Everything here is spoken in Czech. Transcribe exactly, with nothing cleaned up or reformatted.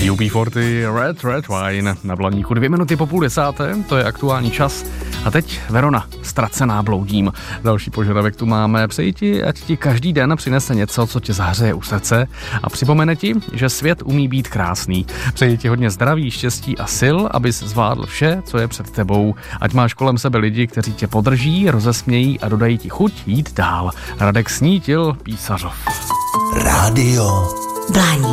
U B čtyřicet Red Red Wine na Blaníku. Dvě minuty po půl desáté, to je aktuální čas. A teď Verona, ztracená bloudím. Další požadavek tu máme. Přeji ti, ať ti každý den přinese něco, co tě zahřeje u srdce a připomene ti, že svět umí být krásný. Přeji ti hodně zdraví, štěstí a sil, abys zvládl vše, co je před tebou. Ať máš kolem sebe lidi, kteří tě podrží, rozesmějí a dodají ti chuť jít dál. Radek Snítil, Písařov. Rádio Blaník.